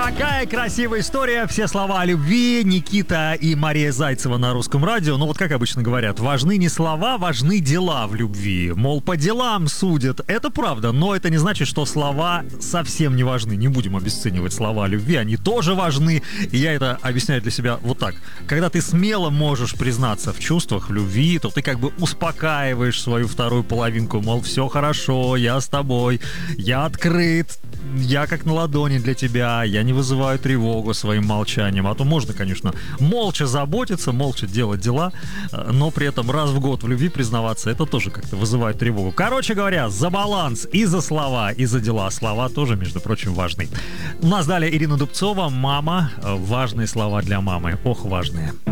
Какая красивая история. Все слова о любви. Никита и Мария Зайцева на Русском радио. Ну вот как обычно говорят, важны не слова, важны дела в любви. Мол, по делам судят. Это правда, но это не значит, что слова совсем не важны. Не будем обесценивать слова о любви, они тоже важны. И я это объясняю для себя вот так. Когда ты смело можешь признаться в чувствах, в любви, то ты как бы успокаиваешь свою вторую половинку. Мол, все хорошо, я с тобой, я открыт, я как на ладони для тебя, я не вызываю тревогу своим молчанием. А то можно, конечно, молча заботиться, молча делать дела, но при этом раз в год в любви признаваться, это тоже как-то вызывает тревогу. Короче говоря, за баланс и за слова, и за дела. Слова тоже, между прочим, важны. У нас далее Ирина Дубцова, мама. Важные слова для мамы. Ох, важные.